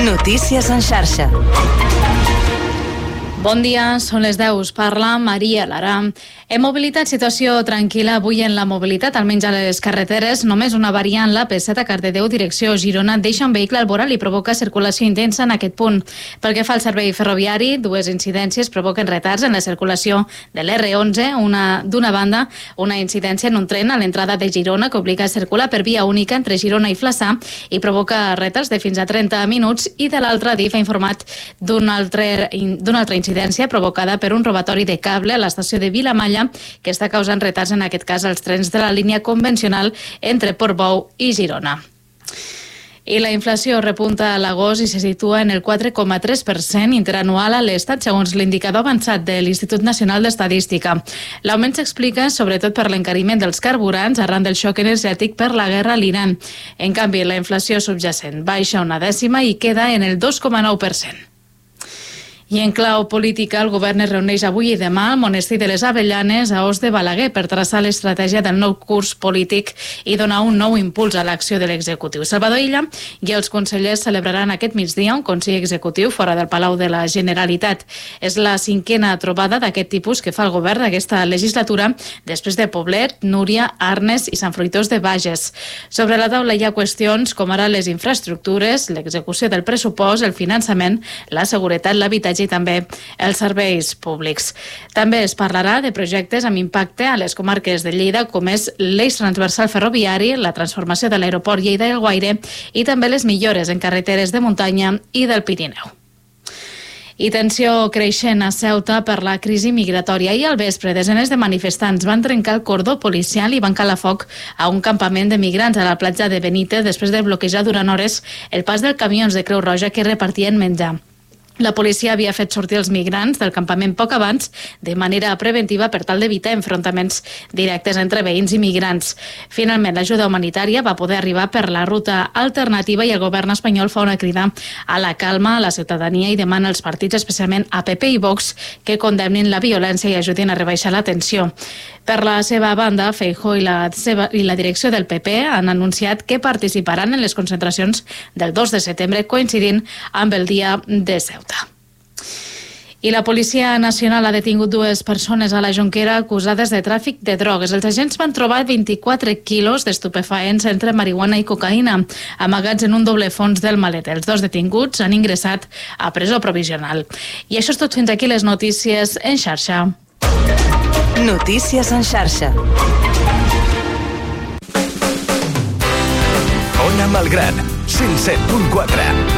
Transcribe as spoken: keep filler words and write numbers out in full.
Notícies en xarxa. Bon dia, són les deu. Us parla Maria Lara. En mobilitat, situació tranquil·la avui en la mobilitat, almenys a les carreteres. Només una variant, la P set a Cardedeu, direcció Girona, deixa un vehicle al voral i provoca circulació intensa en aquest punt. Pel que fa al servei ferroviari, dues incidències provoquen retards en la circulació de l'R onze. Una, d'una banda, una incidència en un tren a l'entrada de Girona que obliga a circular per via única entre Girona i Flaçà i provoca retards de fins a trenta minuts, i de l'altra, D I F ha informat d'una altra, d'una altra incidència provocada per un robatori de cable a l'estació de Vilamalla que està causant retards, en aquest cas, als trens de la línia convencional entre Portbou i Girona. I la inflació repunta a l'agost i se situa en el quatre coma tres per cent interanual a l'Estat, segons l'indicador avançat de l'Institut Nacional d'Estadística. L'augment s'explica sobretot per l'encariment dels carburants arran del xoc energètic per la guerra a l'Iran. En canvi, la inflació subjacent baixa una dècima i queda en el dos coma nou per cent. I en clau política, el govern es reuneix avui i demà al Monestir de les Avellanes, a Os de Balaguer, per traçar l'estratègia del nou curs polític i donar un nou impuls a l'acció de l'executiu. Salvador Illa i els consellers celebraran aquest migdia un consell executiu fora del Palau de la Generalitat. És la cinquena trobada d'aquest tipus que fa el govern d'aquesta legislatura, després de Poblet, Núria, Arnes i Sant Fruitós de Bages. Sobre la taula hi ha qüestions com ara les infraestructures, l'execució del pressupost, el finançament, la seguretat, l'habitatge i també els serveis públics. També es parlarà de projectes amb impacte a les comarques de Lleida, com és l'eix transversal ferroviari, la transformació de l'aeroport Lleida-Alguaire i també les millores en carreteres de muntanya i del Pirineu. I tensió creixent a Ceuta per la crisi migratòria. Ahir al vespre, desenes de manifestants van trencar el cordó policial i van calar foc a un campament de migrants a la platja de Benítez després de bloquejar durant hores el pas dels camions de Creu Roja que repartien menjar. La policia havia fet sortir els migrants del campament poc abans de manera preventiva per tal d'evitar enfrontaments directes entre veïns i migrants. Finalment, l'ajuda humanitària va poder arribar per la ruta alternativa i el govern espanyol fa una crida a la calma a la ciutadania i demana als partits, especialment a P P i Vox, que condemnin la violència i ajudin a rebaixar la tensió. Per la seva banda, Feijóo i la, seva, i la direcció del P P han anunciat que participaran en les concentracions del dos de setembre, coincidint amb el dia de Ceuta. I la Policia Nacional ha detingut dues persones a la Jonquera acusades de tràfic de drogues. Els agents van trobar vint-i-quatre quilos d'estupefaents entre marihuana i cocaïna, amagats en un doble fons del maleter. Els dos detinguts han ingressat a presó provisional. I això és tot fins aquí les notícies en xarxa. Notícies en xarxa. Ona Malgrat, cent set punt quatre.